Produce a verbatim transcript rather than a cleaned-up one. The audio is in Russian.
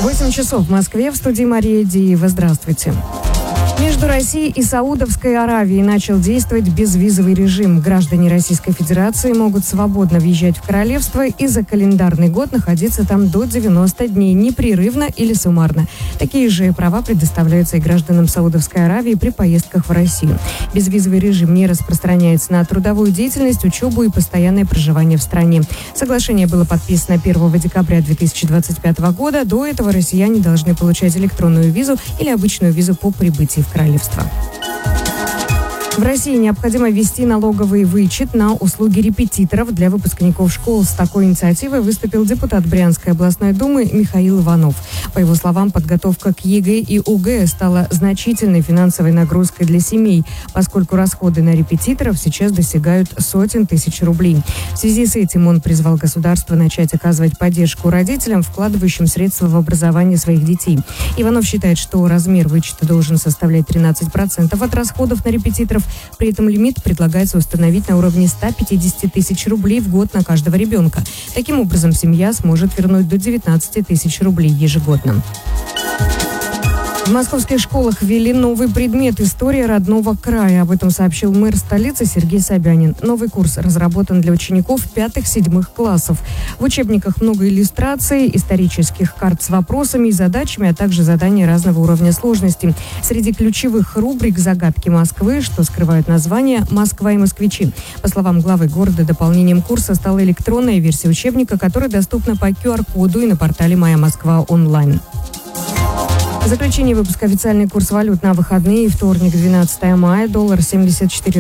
восемь часов в Москве, в студии Мария Диева. Здравствуйте. Между Россией и Саудовской Аравией начал действовать безвизовый режим. Граждане Российской Федерации могут свободно въезжать в королевство и за календарный год находиться там до девяноста дней, непрерывно или суммарно. Такие же права предоставляются и гражданам Саудовской Аравии при поездках в Россию. Безвизовый режим не распространяется на трудовую деятельность, учебу и постоянное проживание в стране. Соглашение было подписано первого декабря две тысячи двадцать пятого года. До этого россияне должны получать электронную визу или обычную визу по прибытии в королевство. В России необходимо ввести налоговый вычет на услуги репетиторов для выпускников школ. С такой инициативой выступил депутат Брянской областной думы Михаил Иванов. По его словам, подготовка к ЕГЭ и ОГЭ стала значительной финансовой нагрузкой для семей, поскольку расходы на репетиторов сейчас достигают сотен тысяч рублей. В связи с этим он призвал государство начать оказывать поддержку родителям, вкладывающим средства в образование своих детей. Иванов считает, что размер вычета должен составлять тринадцать процентов от расходов на репетиторов. При этом лимит предлагается установить на уровне ста пятидесяти тысяч рублей в год на каждого ребенка. Таким образом, семья сможет вернуть до девятнадцати тысяч рублей ежегодно. В московских школах ввели новый предмет «История родного края». Об этом сообщил мэр столицы Сергей Собянин. Новый курс разработан для учеников пятых-седьмых классов. В учебниках много иллюстраций, исторических карт с вопросами и задачами, а также задания разного уровня сложности. Среди ключевых рубрик «Загадки Москвы», что скрывают название «Москва и москвичи». По словам главы города, дополнением курса стала электронная версия учебника, которая доступна по ку ар коду и на портале «Моя Москва онлайн». В заключение выпуска официальный курс валют на выходные. Вторник, двенадцатого мая, доллар семьдесят четыре